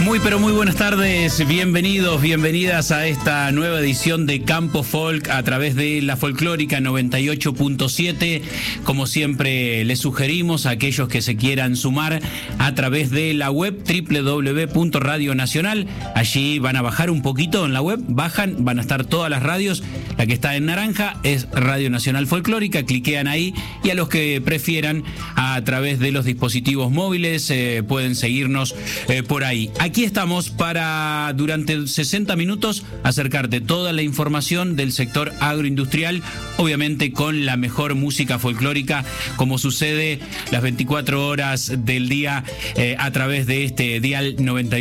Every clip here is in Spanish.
Muy pero muy buenas tardes, bienvenidos, bienvenidas a esta nueva edición de Campo Folk a través de la Folclórica 98.7. Como siempre les sugerimos a aquellos que se quieran sumar a través de la web www.radio nacional. Allí van a bajar un poquito en la web, bajan, van a estar todas las radios. La que está en naranja es Radio Nacional Folclórica, cliquean ahí y a los que prefieran a través de los dispositivos móviles pueden seguirnos por ahí. Aquí estamos para, durante 60 minutos, acercarte toda la información del sector agroindustrial, obviamente con la mejor música folclórica, como sucede las 24 horas del día a través de este dial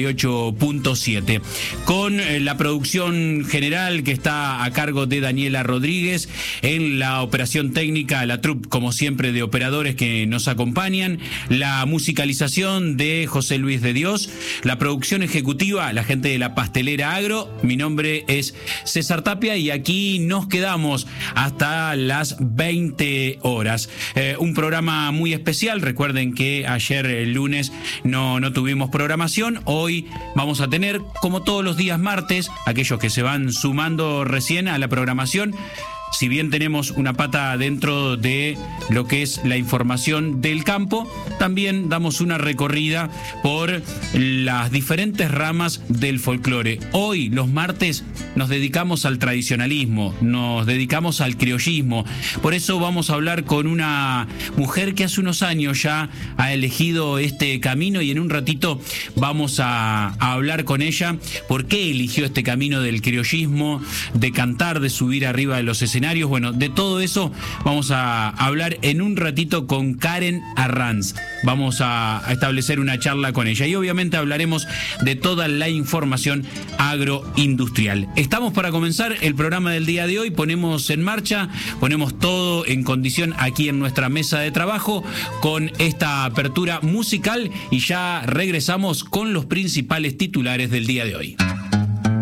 98.7. Con la producción general que está a cargo de Daniela Rodríguez, en la operación técnica, la troupe, como siempre, de operadores que nos acompañan, la musicalización de José Luis de Dios, la producción ejecutiva, la gente de la Pastelera Agro. Mi nombre es César Tapia y aquí nos quedamos hasta las 20 horas. Un programa muy especial. Recuerden que ayer, el lunes, no tuvimos programación. Hoy vamos a tener, como todos los días martes, aquellos que se van sumando recién a la programación. Si bien tenemos una pata dentro de lo que es la información del campo, también damos una recorrida por las diferentes ramas del folclore. Hoy, los martes, nos dedicamos al tradicionalismo, nos dedicamos al criollismo. Por eso vamos a hablar con una mujer que hace unos años ya ha elegido este camino y en un ratito vamos a hablar con ella por qué eligió este camino del criollismo, de cantar, de subir arriba de los escenarios. Bueno, de todo eso vamos a hablar en un ratito con Karen Arranz. Vamos a establecer una charla con ella y obviamente hablaremos de toda la información agroindustrial. Estamos para comenzar el programa del día de hoy, ponemos en marcha, ponemos todo en condición aquí en nuestra mesa de trabajo con esta apertura musical y ya regresamos con los principales titulares del día de hoy.